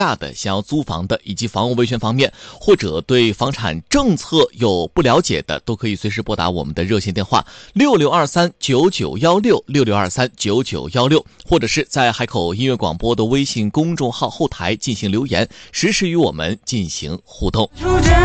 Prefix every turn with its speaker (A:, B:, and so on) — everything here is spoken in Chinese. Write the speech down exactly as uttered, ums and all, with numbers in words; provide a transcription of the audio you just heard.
A: 大的想要租房的，以及房屋维权方面，或者对房产政策有不了解的，都可以随时拨打我们的热线电话六六二三九九一六 六六二三九九一六，或者是在海口音乐广播的微信公众号后台进行留言，实时与我们进行互动。